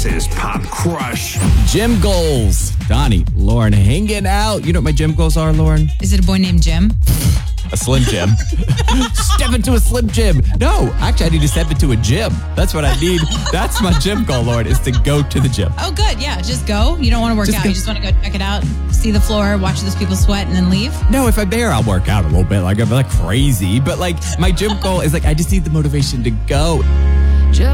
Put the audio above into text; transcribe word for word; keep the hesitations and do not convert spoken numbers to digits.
Is Pop Crush. Gym goals. Donnie, Lauren, hanging out. You know what my gym goals are, Lauren? Is it a boy named Jim? A slim gym. Step into a slim gym. No, actually, I need to step into a gym. That's what I need. That's my gym goal, Lauren, is to go to the gym. Oh, good. Yeah, just go. You don't want to work Just out. go. You just want to go check it out, see the floor, watch those people sweat, and then leave? No, if I'm there, I'll work out a little bit. Like, I'm like crazy. But like, my gym goal is like, I just need the motivation to go.